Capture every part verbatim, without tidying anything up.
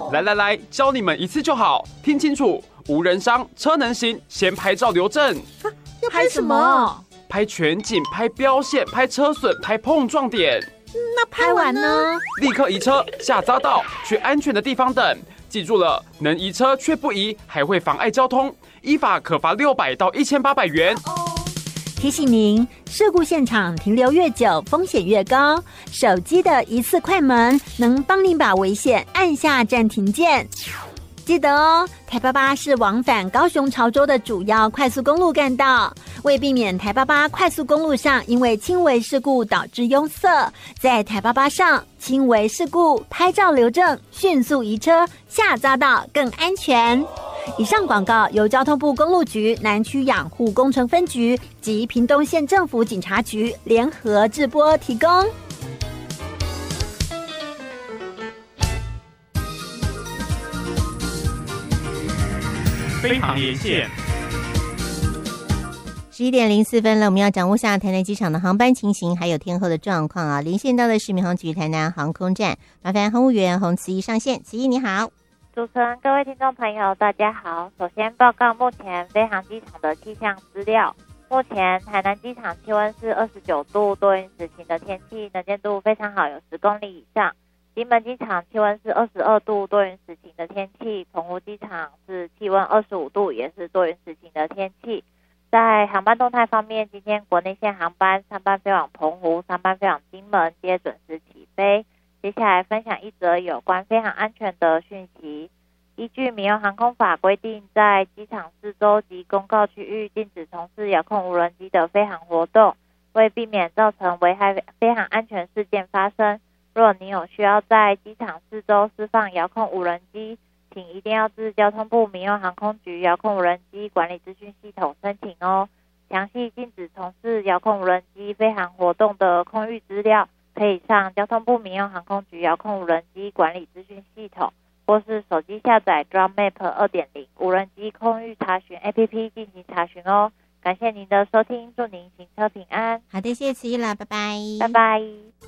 来来来，教你们一次就好，听清楚，无人伤，车能行，先拍照留证。 啊，要拍什么？ 拍全景，拍标线，拍车损，拍碰撞点。 那拍完呢？ 立刻移车下匝道，去安全的地方等。记住了，能移车却不移，还会妨碍交通，依法可罚六百到一千八百元。 提醒您，事故现场停留越久，风险越高。手机的一次快门能帮您把危险按下暂停键。记得哦，台八八是往返高雄潮州的主要快速公路干道。为避免台八八快速公路上因为轻微事故导致拥塞，在台八八上轻微事故拍照留证，迅速移车下匝道更安全。以上广告由交通部公路局南区养护工程分局及屏东县政府警察局联合制播提供。 飞航连线。 十一点零四分了，我们要掌握下台南机场的航班情形，还有天后的状况啊。连线到的是民航局台南航空站，麻烦航务员洪慈怡上线。慈怡你好。 主持人、各位听众朋友，大家好。首先报告目前飞航机场的气象资料。目前台南机场气温是二十九度，多云时晴的天气，能见度非常好，有十公里以上。金门机场气温是二十二度，多云时晴的天气。澎湖机场是气温二十五度，也是多云时晴的天气。在航班动态方面，今天国内线航班三班飞往澎湖，三班飞往金门，皆准时起飞。接下来分享一则有关飞航安全的讯息。依据民用航空法规定，在机场四周及公告区域禁止从事遥控无人机的飞航活动。为避免造成危害飞航安全事件发生，若你有需要在机场四周释放遥控无人机，请一定要至交通部民用航空局遥控无人机管理资讯系统申请哦。详细禁止从事遥控无人机飞航活动的空域资料，可以上交通部民用航空局遥控无人机管理资讯系统，或是手机下载 DroneMap 二点零 无人机空域查询 A P P 进行查询哦。感谢您的收听，祝您行车平安。 好的，谢谢慈怡啦，拜拜。 拜拜。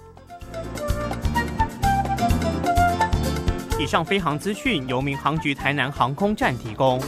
以上飞航资讯由民航局台南航空站提供。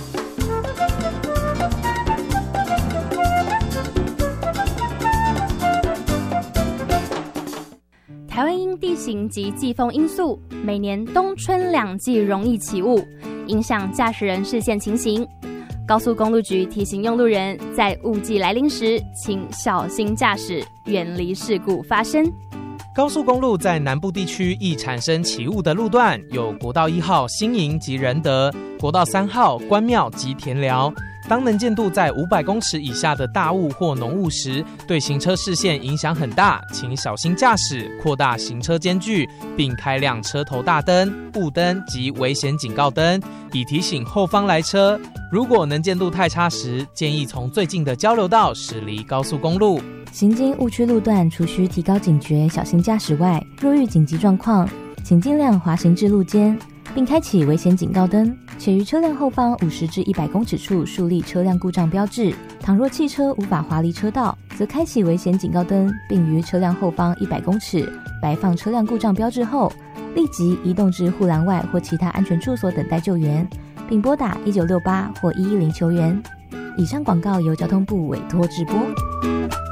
台湾因地形及季风因素，每年冬春两季容易起雾，影响驾驶人视线情形。高速公路局提醒用路人，在雾季来临时，请小心驾驶，远离事故发生。 高速公路在南部地区易产生起雾的路段有国道一号新营及仁德，国道三号关庙及田寮。当能见度在五百公尺以下的大雾或浓雾时，对行车视线影响很大，请小心驾驶，扩大行车间距，并开亮车头大灯、雾灯及危险警告灯，以提醒后方来车。如果能见度太差时，建议从最近的交流道驶离高速公路。 行经误区路段，除需提高警觉、小心驾驶外，若遇紧急状况，请尽量滑行至路肩，并开启危险警告灯，且于车辆后方五十至一百公尺处树立车辆故障标志。倘若汽车无法滑离车道，则开启危险警告灯，并于车辆后方一百公尺摆放车辆故障标志后，立即移动至护栏外或其他安全处所等待救援，并拨打一九六八或一一零求援。以上广告由交通部委托制播。